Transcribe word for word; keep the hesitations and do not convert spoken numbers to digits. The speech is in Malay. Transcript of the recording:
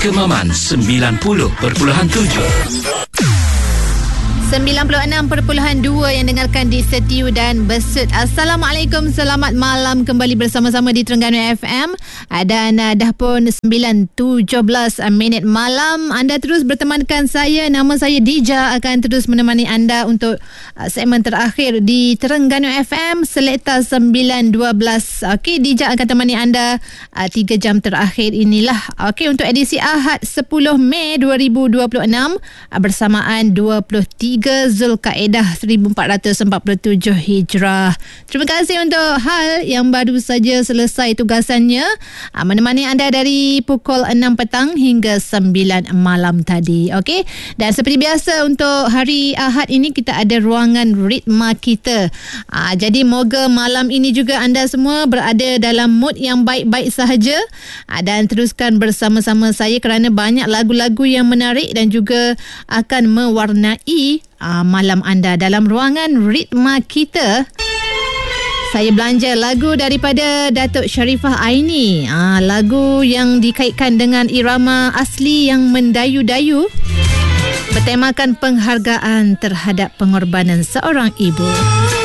Kemaman sembilan puluh perpuluhan tujuh. sembilan puluh enam perpuluhan dua yang dengarkan di Setiu dan Besut. Assalamualaikum, selamat malam kembali bersama-sama di Terengganu F M. Dan uh, dah pun sembilan tujuh belas minit malam. Anda terus bertemankan saya. Nama saya Dija, akan terus menemani anda untuk uh, segmen terakhir di Terengganu F M Selekta sembilan dua belas. Okey, Dija akan temani anda uh, tiga jam terakhir inilah. Okey, untuk edisi Ahad sepuluh Mei dua ribu dua puluh enam uh, bersamaan dua puluh tiga Zulkaedah seribu empat ratus empat puluh tujuh Hijrah. Terima kasih untuk Hal yang baru saja selesai tugasannya menemani anda dari pukul enam petang hingga sembilan malam tadi. Okey. Dan seperti biasa untuk hari Ahad ini kita ada ruangan ritma kita. Aa, jadi moga malam ini juga anda semua berada dalam mood yang baik-baik sahaja. Aa, dan teruskan bersama-sama saya kerana banyak lagu-lagu yang menarik dan juga akan mewarnai Uh, malam anda dalam ruangan ritma kita. Saya belanja lagu daripada Datuk Sharifah Aini, uh, lagu yang dikaitkan dengan irama asli yang mendayu-dayu, bertemakan penghargaan terhadap pengorbanan seorang ibu.